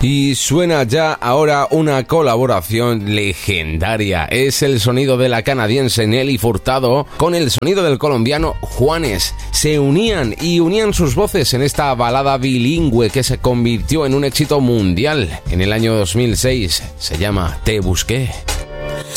Y suena ya ahora una colaboración legendaria. Es el sonido de la canadiense Nelly Furtado con el sonido del colombiano Juanes. Se unían sus voces en esta balada bilingüe que se convirtió en un éxito mundial en el año 2006. Se llama Te Busqué.